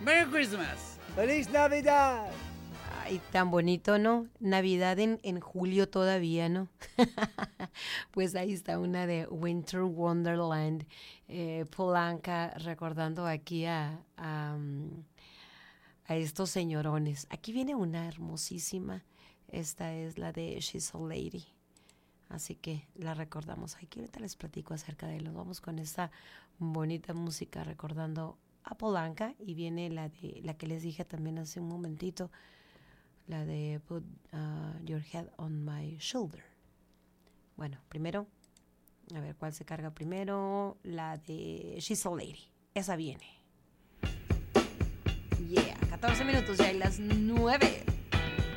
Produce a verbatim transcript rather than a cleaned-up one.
Merry Christmas. ¡Feliz Navidad! Ay, tan bonito, ¿no? Navidad en, en julio todavía, ¿no? Pues ahí está una de Winter Wonderland, eh, Polanca, recordando aquí a, a, a estos señorones. Aquí viene una hermosísima, esta es la de She's a Lady, así que la recordamos. Aquí ahorita les platico acerca de él. Nos vamos con esta bonita música recordando a Polanca, y viene la de la que les dije también hace un momentito, la de Put uh, Your Head on My Shoulder. Bueno, primero, a ver cuál se carga primero. La de She's a Lady. Esa viene. Yeah, catorce minutos ya y las nueve.